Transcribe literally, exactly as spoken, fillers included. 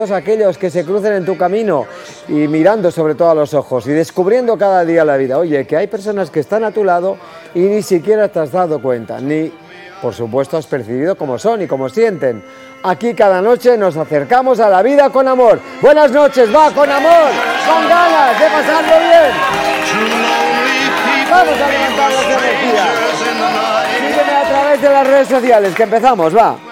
Aquellos que se crucen en tu camino y mirando sobre todo a los ojos y descubriendo cada día la vida. Oye, que hay personas que están a tu lado y ni siquiera te has dado cuenta, ni por supuesto has percibido cómo son y cómo sienten. Aquí cada noche nos acercamos a la vida con amor. Buenas noches, va con amor, con ganas de pasarlo bien. Vamos a levantar las energías. Sígueme a través de las redes sociales, que empezamos, va.